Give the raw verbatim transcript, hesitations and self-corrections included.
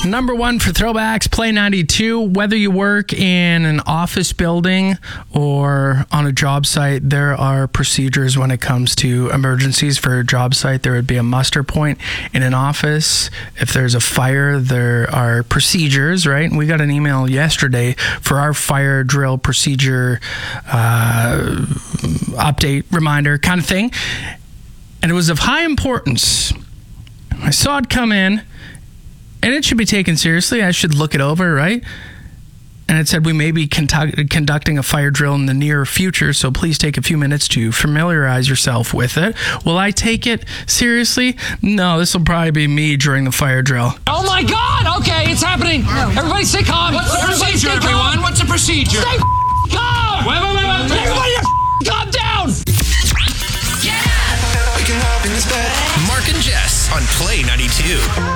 Number one for throwbacks, Play ninety-two. Whether you work in an office building or on a job site, there are procedures when it comes to emergencies. For a job site, there would be a muster point. In an office, if there's a fire, there are procedures, right? And we got an email yesterday for our fire drill procedure uh, update, reminder kind of thing. And it was of high importance. I saw it come in. And it should be taken seriously. I should look it over, right? And it said we may be conduct- conducting a fire drill in the near future, so please take a few minutes to familiarize yourself with it. Will I take it seriously? No, this will probably be me during the fire drill. Oh my God! Okay, it's happening. Everybody stay calm. What's the Everybody procedure, stay calm. everyone? What's the procedure? Stay calm. Wait, wait, wait, wait, wait. Everybody calm down. Mark and Jess on Play ninety-two.